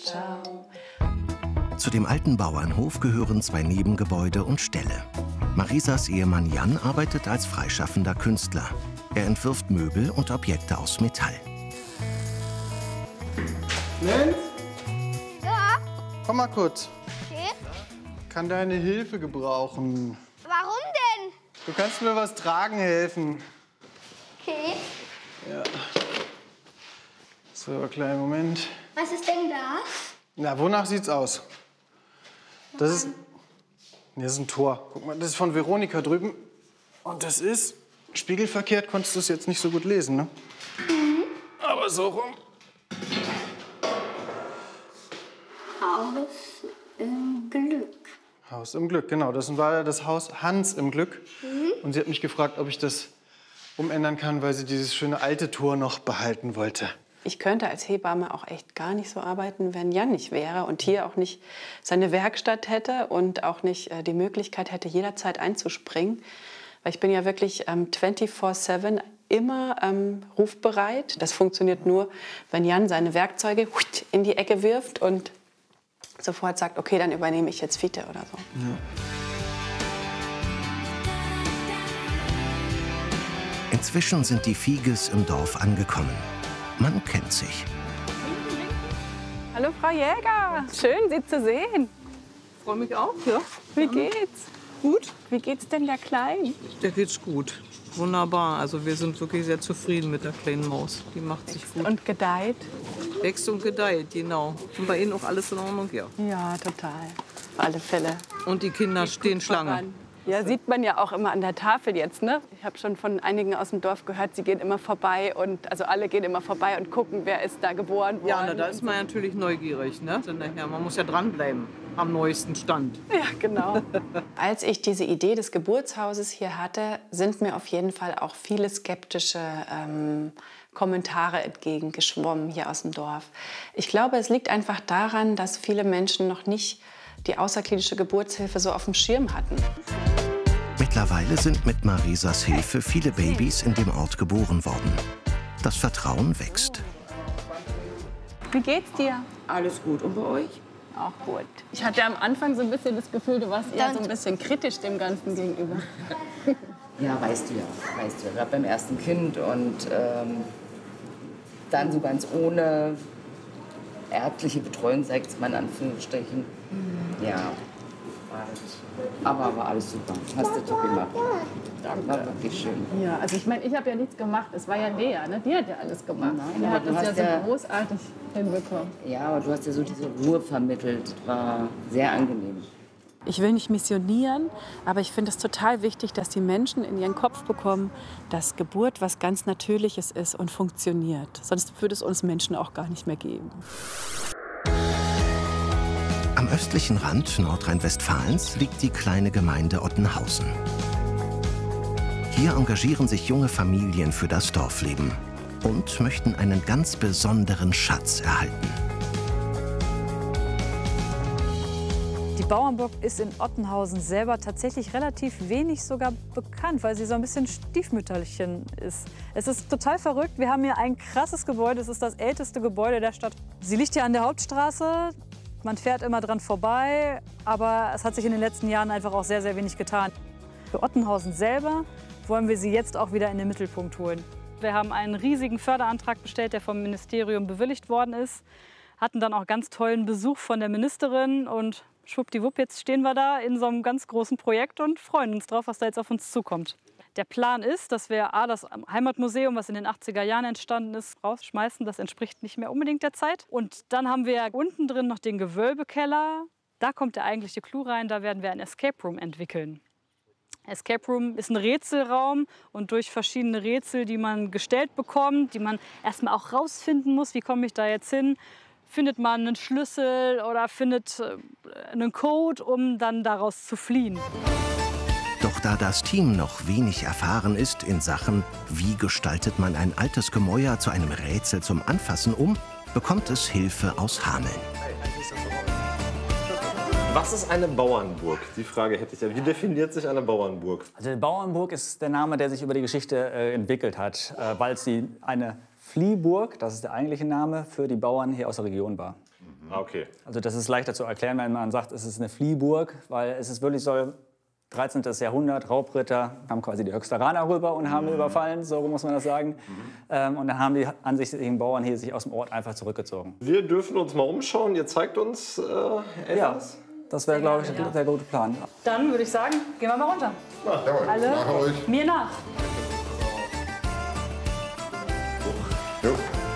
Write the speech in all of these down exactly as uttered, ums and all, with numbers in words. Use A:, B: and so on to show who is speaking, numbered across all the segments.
A: ciao.
B: Zu dem alten Bauernhof gehören zwei Nebengebäude und Ställe. Marisas Ehemann Jan arbeitet als freischaffender Künstler. Er entwirft Möbel und Objekte aus Metall.
C: Lenz?
D: Ja?
C: Komm mal kurz.
D: Okay.
C: Kann deine Hilfe gebrauchen.
D: Warum denn?
C: Du kannst mir was tragen helfen.
D: Okay.
C: Ja. So, kleinen Moment.
D: Was ist denn da?
C: Na, wonach sieht's aus? Das ist, nee, das ist ein Tor. Guck mal, das ist von Veronika drüben. Und das ist, spiegelverkehrt konntest du es jetzt nicht so gut lesen, ne?
D: Mhm.
C: Aber so rum.
D: Haus im Glück.
C: Haus im Glück, genau. Das war das Haus Hans im Glück.
D: Mhm.
C: Und sie hat mich gefragt, ob ich das umändern kann, weil sie dieses schöne alte Tor noch behalten wollte.
A: Ich könnte als Hebamme auch echt gar nicht so arbeiten, wenn Jan nicht wäre und hier auch nicht seine Werkstatt hätte und auch nicht äh, die Möglichkeit hätte, jederzeit einzuspringen. Weil ich bin ja wirklich ähm, vierundzwanzig sieben immer ähm, rufbereit. Das funktioniert nur, wenn Jan seine Werkzeuge in die Ecke wirft und sofort sagt, okay, dann übernehme ich jetzt Fiete oder so.
C: Ja.
B: Inzwischen sind die Fieges im Dorf angekommen. Man kennt sich.
A: Hallo Frau Jäger, schön Sie zu sehen.
E: Freue mich auch, ja.
A: Wie geht's?
E: Gut.
A: Wie geht's denn der Kleinen?
E: Der geht's gut. Wunderbar. Also wir sind wirklich sehr zufrieden mit der kleinen Maus. Die macht sich gut.
A: Und gedeiht?
E: Wächst und gedeiht, genau. Und bei Ihnen auch alles in Ordnung, ja.
A: Ja, total. Auf alle Fälle.
E: Und die Kinder
A: Geht
E: stehen
A: gut
E: Schlange.
A: voran. Ja, sieht man ja auch immer an der Tafel jetzt, ne? Ich habe schon von einigen aus dem Dorf gehört, sie gehen immer vorbei und also alle gehen immer vorbei und gucken, wer ist da geboren worden.
E: Ja, na, da ist man natürlich neugierig, ne? Ja, man muss ja dranbleiben am neuesten Stand.
A: Ja, genau. Als ich diese Idee des Geburtshauses hier hatte, sind mir auf jeden Fall auch viele skeptische ähm, Kommentare entgegengeschwommen hier aus dem Dorf. Ich glaube, es liegt einfach daran, dass viele Menschen noch nicht die außerklinische Geburtshilfe so auf dem Schirm hatten.
B: Mittlerweile sind mit Marisas Hilfe viele Babys in dem Ort geboren worden. Das Vertrauen wächst.
A: Wie geht's dir?
F: Alles gut. Und bei euch?
A: Auch gut. Ich hatte am Anfang so ein bisschen das Gefühl, du warst eher so ein bisschen kritisch dem Ganzen gegenüber.
F: Ja, weißt du ja. Weißt du ja. Gerade beim ersten Kind und ähm, dann so ganz ohne ärztliche Betreuung, sag ich jetzt mal in Anführungsstrichen. Mhm. Ja, war das. Aber war alles super. Hast du top gemacht. Danke. War wirklich schön.
A: Ja, also ich meine, ich habe ja nichts gemacht. Es war ja Lea, ne? Die hat ja alles gemacht.
F: Nein,
A: die
F: aber
A: hat
F: du
A: das ja
F: hast
A: so
F: ja-
A: großartig hinbekommen.
F: Ja, aber du hast ja so diese Ruhe vermittelt. War sehr angenehm.
A: Ich will nicht missionieren, aber ich finde es total wichtig, dass die Menschen in ihren Kopf bekommen, dass Geburt was ganz Natürliches ist und funktioniert. Sonst würde es uns Menschen auch gar nicht mehr geben.
B: Am östlichen Rand Nordrhein-Westfalens liegt die kleine Gemeinde Ottenhausen. Hier engagieren sich junge Familien für das Dorfleben und möchten einen ganz besonderen Schatz erhalten.
G: Die Bauernburg ist in Ottenhausen selber tatsächlich relativ wenig sogar bekannt, weil sie so ein bisschen Stiefmütterchen ist. Es ist total verrückt. Wir haben hier ein krasses Gebäude. Es ist das älteste Gebäude der Stadt. Sie liegt hier an der Hauptstraße. Man fährt immer dran vorbei, aber es hat sich in den letzten Jahren einfach auch sehr, sehr wenig getan. Für Ottenhausen selber wollen wir sie jetzt auch wieder in den Mittelpunkt holen. Wir haben einen riesigen Förderantrag bestellt, der vom Ministerium bewilligt worden ist. Hatten dann auch ganz tollen Besuch von der Ministerin und schwuppdiwupp, jetzt stehen wir da in so einem ganz großen Projekt und freuen uns drauf, was da jetzt auf uns zukommt. Der Plan ist, dass wir A, das Heimatmuseum, was in den achtziger Jahren entstanden ist, rausschmeißen. Das entspricht nicht mehr unbedingt der Zeit. Und dann haben wir unten drin noch den Gewölbekeller. Da kommt der eigentliche Clou rein. Da werden wir ein Escape Room entwickeln. Escape Room ist ein Rätselraum und durch verschiedene Rätsel, die man gestellt bekommt, die man erstmal auch rausfinden muss, wie komme ich da jetzt hin, findet man einen Schlüssel oder findet einen Code, um dann daraus zu fliehen.
B: Doch da das Team noch wenig erfahren ist in Sachen, wie gestaltet man ein altes Gemäuer zu einem Rätsel zum Anfassen um, bekommt es Hilfe aus Hameln.
H: Was ist eine Bauernburg? Die Frage hätte ich ja. Wie definiert sich eine Bauernburg?
I: Also die Bauernburg ist der Name, der sich über die Geschichte äh, entwickelt hat, äh, weil sie eine Fliehburg, das ist der eigentliche Name, für die Bauern hier aus der Region war.
H: Ah, okay.
I: Also das ist leichter zu erklären, wenn man sagt, es ist eine Fliehburg, weil es ist wirklich so dreizehnten. Jahrhundert, Raubritter haben quasi die Höxteraner rüber und haben mhm. überfallen, so muss man das sagen. Mhm. Ähm, und dann haben die ansässigen Bauern hier sich aus dem Ort einfach zurückgezogen.
H: Wir dürfen uns mal umschauen, ihr zeigt uns äh, etwas.
I: Ja, das wäre, glaube ich, ja. der gute Plan.
G: Dann würde ich sagen, gehen wir mal runter.
J: Na, jawohl,
G: alle
J: nach euch.
G: Mir nach.
J: Jo.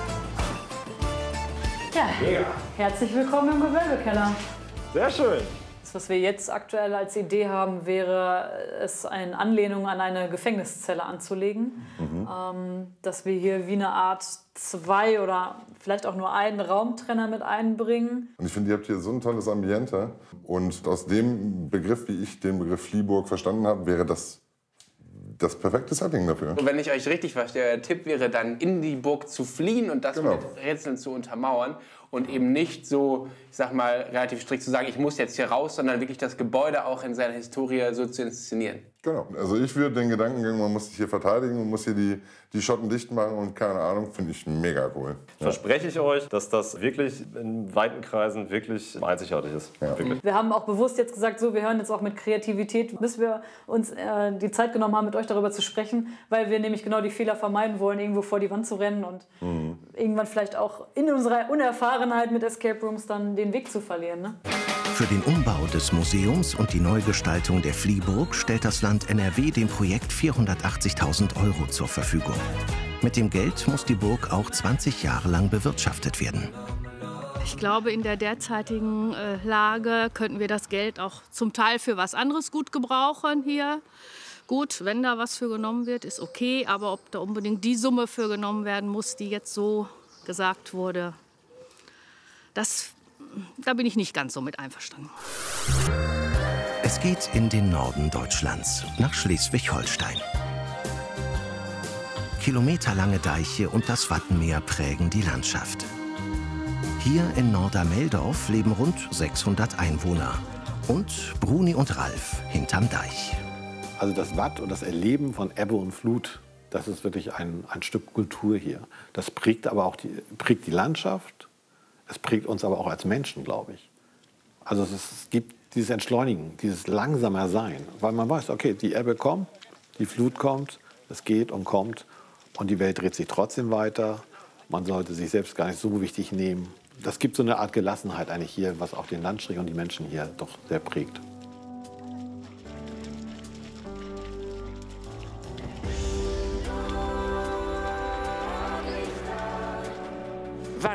G: Ja, Mega. Herzlich willkommen im Gewölbekeller.
H: Sehr schön.
G: Das, was wir jetzt aktuell als Idee haben, wäre es eine Anlehnung an eine Gefängniszelle anzulegen. Mhm. Ähm, dass wir hier wie eine Art zwei oder vielleicht auch nur einen Raumtrenner mit einbringen.
J: Und ich finde, ihr habt hier so ein tolles Ambiente. Und aus dem Begriff, wie ich den Begriff Fliehburg verstanden habe, wäre das das perfekte Setting dafür.
K: Und wenn ich euch richtig verstehe, der Tipp wäre dann, in die Burg zu fliehen und das genau. mit Rätseln zu untermauern. Und eben nicht so, ich sag mal, relativ strikt zu sagen, ich muss jetzt hier raus, sondern wirklich das Gebäude auch in seiner Historie so zu inszenieren.
J: Genau. Also ich würde den Gedankengang, man muss sich hier verteidigen, man muss hier die, die Schotten dicht machen und keine Ahnung, finde ich mega cool.
H: Ja. Verspreche ich euch, dass das wirklich in weiten Kreisen wirklich einzigartig ist.
J: Ja.
G: Wir haben auch bewusst jetzt gesagt, so, wir hören jetzt auch mit Kreativität, bis wir uns äh, die Zeit genommen haben, mit euch darüber zu sprechen, weil wir nämlich genau die Fehler vermeiden wollen, irgendwo vor die Wand zu rennen und mhm. irgendwann vielleicht auch in unserer Unerfahrenheit mit Escape Rooms dann den Weg zu verlieren. Ne?
B: Für den Umbau des Museums und die Neugestaltung der Fliehburg stellt das Land N R W dem Projekt vierhundertachtzigtausend Euro zur Verfügung. Mit dem Geld muss die Burg auch zwanzig Jahre lang bewirtschaftet werden.
L: Ich glaube, in der derzeitigen äh, Lage könnten wir das Geld auch zum Teil für was anderes gut gebrauchen hier. Gut, wenn da was für genommen wird, ist okay, aber ob da unbedingt die Summe für genommen werden muss, die jetzt so gesagt wurde, das, da bin ich nicht ganz so mit einverstanden.
B: Es geht in den Norden Deutschlands, nach Schleswig-Holstein. Kilometerlange Deiche und das Wattenmeer prägen die Landschaft. Hier in Nordermeldorf leben rund sechshundert Einwohner. Und Bruni und Ralf hinterm Deich.
M: Also das Watt und das Erleben von Ebbe und Flut, das ist wirklich ein, ein Stück Kultur hier. Das prägt aber auch die, prägt die Landschaft. Es prägt uns aber auch als Menschen, glaube ich. Also es, ist, es gibt dieses Entschleunigen, dieses langsamer Sein. Weil man weiß, okay, die Ebbe kommt, die Flut kommt, es geht und kommt. Und die Welt dreht sich trotzdem weiter. Man sollte sich selbst gar nicht so wichtig nehmen. Das gibt so eine Art Gelassenheit eigentlich hier, was auch den Landstrich und die Menschen hier doch sehr prägt.
N: Watt.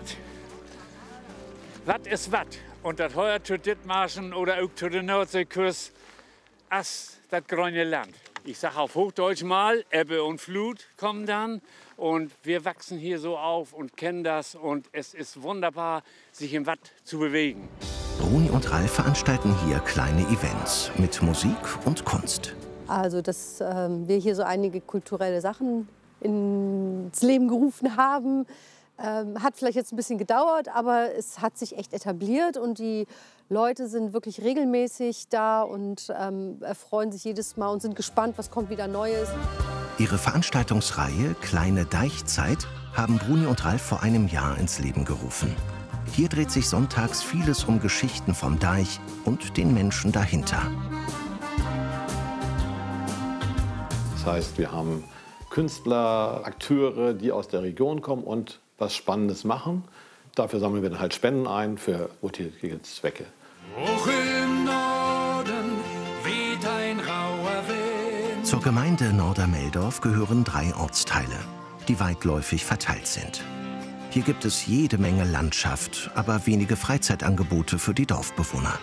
N: Watt ist Watt. Und das heuer zu Dithmarschen oder auch zu den Nordseeküste, as das grüne Land. Ich sage auf Hochdeutsch mal, Ebbe und Flut kommen dann. Und wir wachsen hier so auf und kennen das. Und es ist wunderbar, sich im Watt zu bewegen.
B: Bruni und Ralf veranstalten hier kleine Events mit Musik und Kunst.
O: Also, dass ähm, wir hier so einige kulturelle Sachen ins Leben gerufen haben, ähm, hat vielleicht jetzt ein bisschen gedauert, aber es hat sich echt etabliert und die Leute sind wirklich regelmäßig da und ähm, erfreuen sich jedes Mal und sind gespannt, was kommt wieder Neues.
B: Ihre Veranstaltungsreihe Kleine Deichzeit haben Bruni und Ralf vor einem Jahr ins Leben gerufen. Hier dreht sich sonntags vieles um Geschichten vom Deich und den Menschen dahinter.
M: Das heißt, wir haben Künstler, Akteure, die aus der Region kommen und was Spannendes machen. Dafür sammeln wir dann halt Spenden ein für wohltätige Zwecke.
P: Hoch im Norden weht ein rauer Wind.
B: Zur Gemeinde Nordermeldorf gehören drei Ortsteile, die weitläufig verteilt sind. Hier gibt es jede Menge Landschaft, aber wenige Freizeitangebote für die Dorfbewohner.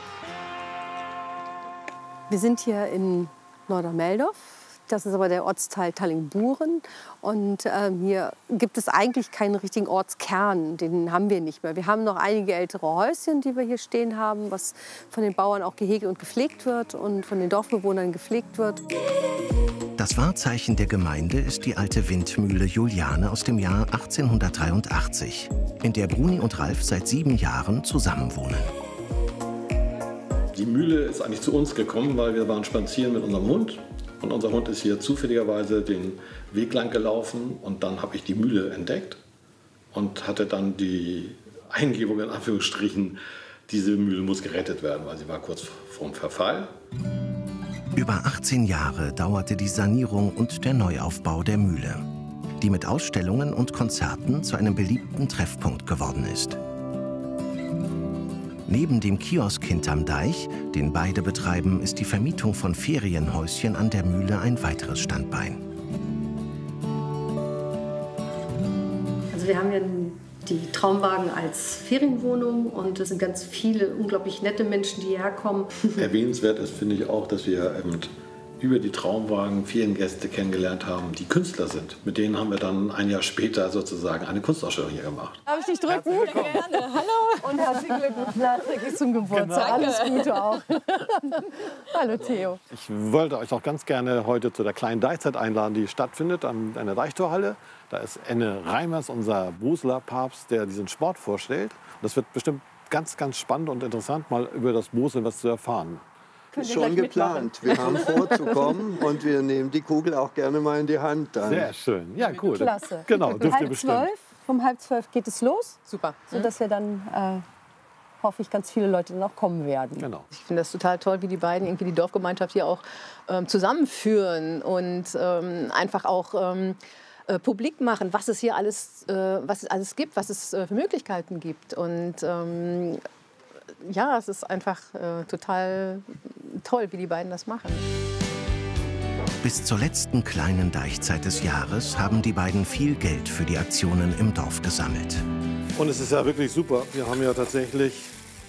O: Wir sind hier in Nordermeldorf. Das ist aber der Ortsteil Tallingburen. Und ähm, hier gibt es eigentlich keinen richtigen Ortskern. Den haben wir nicht mehr. Wir haben noch einige ältere Häuschen, die wir hier stehen haben, was von den Bauern auch gehegt und gepflegt wird und von den Dorfbewohnern gepflegt wird.
B: Das Wahrzeichen der Gemeinde ist die alte Windmühle Juliane aus dem Jahr achtzehnhundertdreiundachtzig, in der Bruni und Ralf seit sieben Jahren zusammenwohnen.
M: Die Mühle ist eigentlich zu uns gekommen, weil wir waren spazieren mit unserem Hund. Und unser Hund ist hier zufälligerweise den Weg lang gelaufen und dann habe ich die Mühle entdeckt und hatte dann die Eingebung in Anführungsstrichen, diese Mühle muss gerettet werden, weil sie war kurz vorm Verfall.
B: Über achtzehn Jahre dauerte die Sanierung und der Neuaufbau der Mühle, die mit Ausstellungen und Konzerten zu einem beliebten Treffpunkt geworden ist. Neben dem Kiosk hinterm Deich, den beide betreiben, ist die Vermietung von Ferienhäuschen an der Mühle ein weiteres Standbein.
O: Also wir haben ja die Traumwagen als Ferienwohnung und es sind ganz viele unglaublich nette Menschen, die hierher kommen.
M: Erwähnenswert ist, finde ich auch, dass wir eben über die Traumwagen vielen Gäste kennengelernt haben, die Künstler sind. Mit denen haben wir dann ein Jahr später sozusagen eine Kunstausstellung hier gemacht.
O: Darf ich dich drücken? Gerne. Hallo. Und herzlichen Glückwunsch nachträglich zum Geburtstag.
M: Genau.
O: Alles Gute auch. Hallo Theo.
M: Ich wollte euch auch ganz gerne heute zu der kleinen Deichzeit einladen, die stattfindet an einer Deichtorhalle. Da ist Enne Reimers, unser Boseler Papst, der diesen Sport vorstellt. Das wird bestimmt ganz, ganz spannend und interessant, mal über das Boseln was zu erfahren.
Q: Ist schon geplant. Wir haben vorzukommen und wir nehmen die Kugel auch gerne mal in die Hand. Dann.
M: Sehr schön. Ja, cool.
O: Klasse.
M: Genau, dürft ihr
O: halb
M: bestimmt.
O: zwölf, um halb zwölf geht es los.
R: Super.
O: Sodass wir dann, äh, hoffe ich, ganz viele Leute noch kommen werden.
M: Genau.
R: Ich finde das total toll, wie die beiden irgendwie die Dorfgemeinschaft hier auch ähm, zusammenführen und ähm, einfach auch ähm, äh, publik machen, was es hier alles, äh, was es alles gibt, was es äh, für Möglichkeiten gibt. Und ähm, ja, es ist einfach äh, total toll, wie die beiden das machen.
B: Bis zur letzten kleinen Deichzeit des Jahres haben die beiden viel Geld für die Aktionen im Dorf gesammelt.
M: Und es ist ja wirklich super. Wir haben ja tatsächlich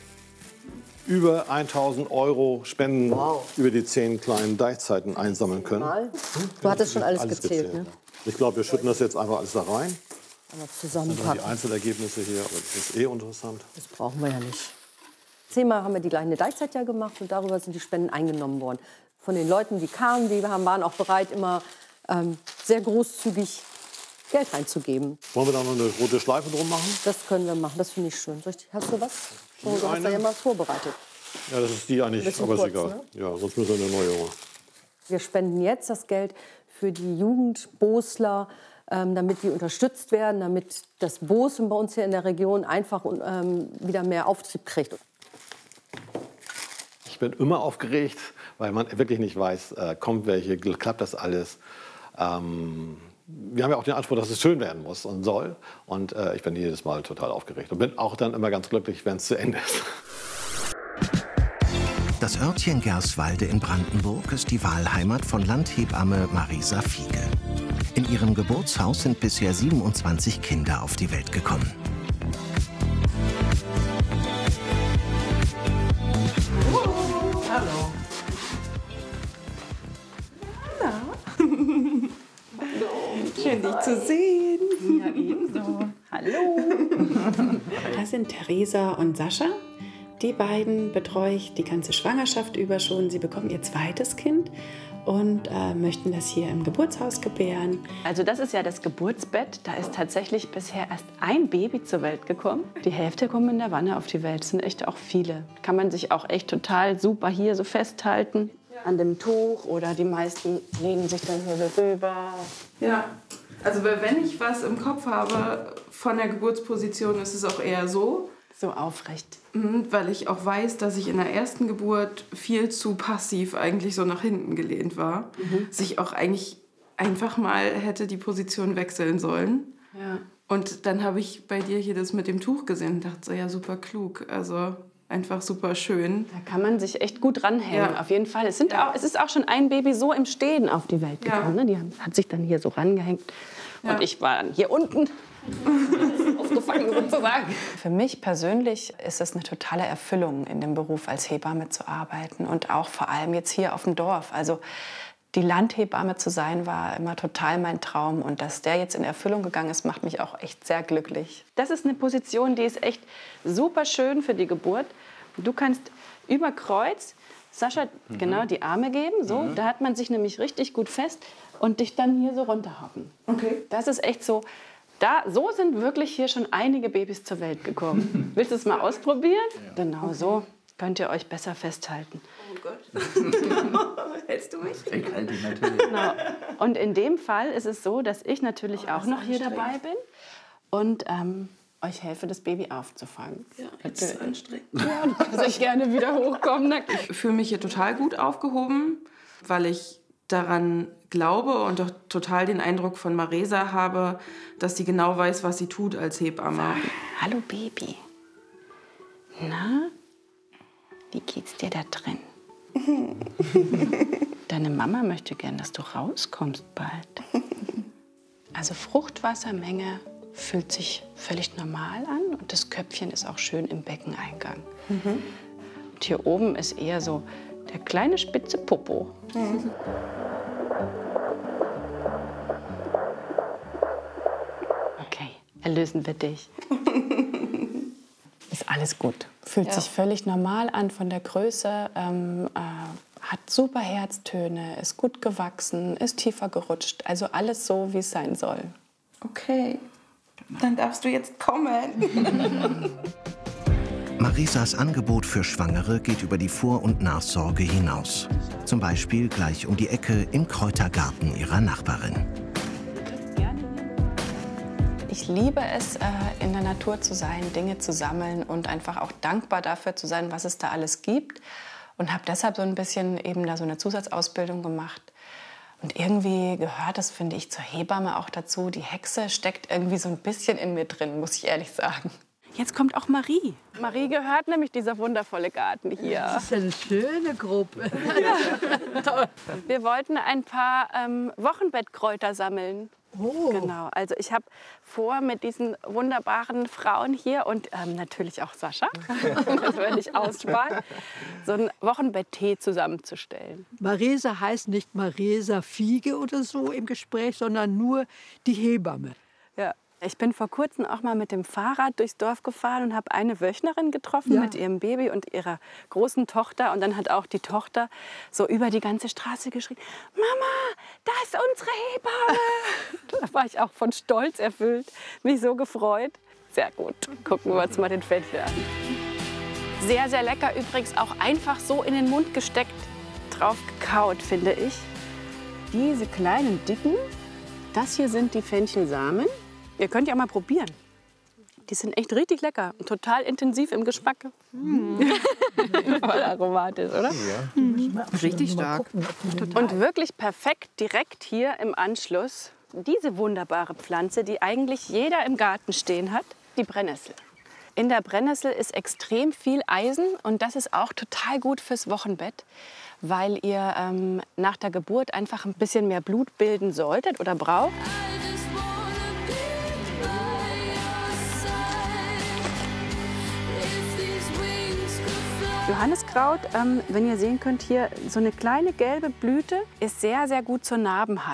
M: über tausend Euro Spenden wow. über die zehn kleinen Deichzeiten einsammeln können.
O: Du hattest schon alles,
M: alles
O: gezählt,
M: gezählt,
O: ne?
M: Ich glaube, wir schütten das jetzt einfach alles da rein.
O: Aber
M: Und dann
O: zusammenpacken.
M: die Einzelergebnisse hier, aber das ist eh interessant.
O: Das brauchen wir ja nicht. Zehnmal haben wir die kleine Deichzeit ja gemacht und darüber sind die Spenden eingenommen worden. Von den Leuten, die kamen, die haben, waren auch bereit, immer ähm, sehr großzügig Geld reinzugeben.
M: Wollen wir da noch eine rote Schleife drum machen?
O: Das können wir machen, das finde ich schön. Soll ich, hast du was? Oh, du hast
M: eine?
O: da ja mal vorbereitet.
M: Ja, das ist die eigentlich,
O: Bisschen
M: aber ist
O: kurz,
M: egal.
O: ne?
M: Ja, sonst müssen wir eine neue holen.
O: Wir spenden jetzt das Geld für die Jugendbosler, ähm, damit die unterstützt werden, damit das Boseln bei uns hier in der Region einfach ähm, wieder mehr Auftrieb kriegt.
M: Ich bin immer aufgeregt, weil man wirklich nicht weiß, äh, kommt welche, klappt das alles. Ähm, wir haben ja auch den Anspruch, dass es schön werden muss und soll. Und äh, ich bin jedes Mal total aufgeregt und bin auch dann immer ganz glücklich, wenn es zu Ende ist.
B: Das Örtchen Gerswalde in Brandenburg ist die Wahlheimat von Landhebamme Marisa Fiege. In ihrem Geburtshaus sind bisher siebenundzwanzig Kinder auf die Welt gekommen.
E: Hallo.
A: Schön, dich zu sehen. Ja, ebenso. Hallo. Das sind Theresa und Sascha. Die beiden betreue ich die ganze Schwangerschaft über schon. Sie bekommen ihr zweites Kind und äh, möchten das hier im Geburtshaus gebären. Also das ist ja das Geburtsbett. Da ist tatsächlich bisher erst ein Baby zur Welt gekommen. Die Hälfte kommen in der Wanne auf die Welt. Das sind echt auch viele. Kann man sich auch echt total super hier so festhalten. An dem Tuch oder die meisten lehnen sich dann hier so rüber.
S: Ja, also wenn ich was im Kopf habe von der Geburtsposition, ist es auch eher so.
A: So aufrecht.
S: Mhm, weil ich auch weiß, dass ich in der ersten Geburt viel zu passiv eigentlich so nach hinten gelehnt war. Mhm. Dass ich auch eigentlich einfach mal hätte die Position wechseln sollen.
A: Ja.
S: Und dann habe ich bei dir hier das mit dem Tuch gesehen und dachte so, ja, super klug. Also einfach super schön.
A: Da kann man sich echt gut ranhängen,
S: Ja.
A: auf jeden Fall. Es, sind auch, es ist auch schon ein Baby so im Stehen auf die Welt
S: Ja.
A: gekommen. Ne? Die hat sich dann hier so rangehängt. Und
S: Ja.
A: ich war dann hier unten aufgefangen sozusagen. Für mich persönlich ist es eine totale Erfüllung, in dem Beruf als Hebamme zu arbeiten. Und auch vor allem jetzt hier auf dem Dorf. Also die Landhebamme zu sein, war immer total mein Traum. Und dass der jetzt in Erfüllung gegangen ist, macht mich auch echt sehr glücklich. Das ist eine Position, die ist echt super schön für die Geburt. Du kannst über Kreuz Sascha
T: Mhm.
A: genau die Arme geben. So.
T: Mhm.
A: Da hat man sich nämlich richtig gut fest und dich dann hier so runterhocken.
S: Okay.
A: Das ist echt so. Da, so sind wirklich hier schon einige Babys zur Welt gekommen. Willst du es mal ausprobieren? Ja. Genau okay. So könnt ihr euch besser festhalten.
S: Oh Gott. Hältst du mich?
T: Ich halte dich natürlich.
A: Genau. Und in dem Fall ist es so, dass ich natürlich
S: Oh,
A: auch noch hier dabei bin. Und ähm, euch helfe, das Baby aufzufangen.
S: Ja, jetzt ist es anstrengend.
A: Ja, du kannst ich gerne wieder hochkommen.
S: Ich fühle mich hier total gut aufgehoben, weil ich daran glaube und auch total den Eindruck von Maresa habe, dass sie genau weiß, was sie tut als Hebamme.
A: Hallo Baby. Na, wie geht's dir da drin? Deine Mama möchte gern, dass du rauskommst bald. Also Fruchtwassermenge fühlt sich völlig normal an und das Köpfchen ist auch schön im Beckeneingang. Mhm. Und hier oben ist eher so der kleine spitze Popo. Mhm. Okay, erlösen wir dich. Ist alles gut. Fühlt ja. sich völlig normal an von der Größe, ähm, äh, hat super Herztöne, ist gut gewachsen, ist tiefer gerutscht. Also alles so, wie es sein soll.
S: Okay, dann darfst du jetzt kommen.
B: Maresas Angebot für Schwangere geht über die Vor- und Nachsorge hinaus. Zum Beispiel gleich um die Ecke im Kräutergarten ihrer Nachbarin.
A: Ich liebe es, in der Natur zu sein, Dinge zu sammeln und einfach auch dankbar dafür zu sein, was es da alles gibt. Und habe deshalb so ein bisschen eben da so eine Zusatzausbildung gemacht. Und irgendwie gehört das, finde ich, zur Hebamme auch dazu. Die Hexe steckt irgendwie so ein bisschen in mir drin, muss ich ehrlich sagen. Jetzt kommt auch Marie. Marie gehört nämlich dieser wundervolle Garten hier.
T: Das ist eine schöne Gruppe.
A: Ja. Wir wollten ein paar ähm, Wochenbettkräuter sammeln.
T: Oh.
A: Genau. Also ich habe vor, mit diesen wunderbaren Frauen hier und ähm, natürlich auch Sascha, das werde ich aussparen, so einen Wochenbetttee zusammenzustellen.
T: Maresa heißt nicht Maresa Fiege oder so im Gespräch, sondern nur die Hebamme.
A: Ja. Ich bin vor kurzem auch mal mit dem Fahrrad durchs Dorf gefahren und habe eine Wöchnerin getroffen, ja, mit ihrem Baby und ihrer großen Tochter. Und dann hat auch die Tochter so über die ganze Straße geschrien, Mama, da ist unsere Hebamme. Da war ich auch von Stolz erfüllt, mich so gefreut. Sehr gut, gucken wir uns mal den Fenchel an. Sehr, sehr lecker, übrigens auch einfach so in den Mund gesteckt, drauf gekaut, finde ich. Diese kleinen Dicken, das hier sind die Fenchelsamen. Ihr könnt ja mal probieren. Die sind echt richtig lecker und total intensiv im Geschmack. Mm. Voll aromatisch, oder?
T: Ja. Mhm.
A: Richtig stark. Und wirklich perfekt direkt hier im Anschluss diese wunderbare Pflanze, die eigentlich jeder im Garten stehen hat, die Brennnessel. In der Brennnessel ist extrem viel Eisen und das ist auch total gut fürs Wochenbett, weil ihr ähm, nach der Geburt einfach ein bisschen mehr Blut bilden solltet oder braucht. Johanniskraut, ähm, wenn ihr sehen könnt, hier so eine kleine gelbe Blüte, ist sehr, sehr gut zur Narbenheilung.